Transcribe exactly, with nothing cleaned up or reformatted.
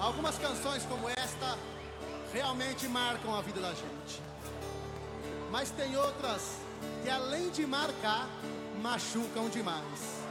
Algumas canções como esta realmente marcam a vida da gente. Mas tem outras que, além de marcar, machucam demais.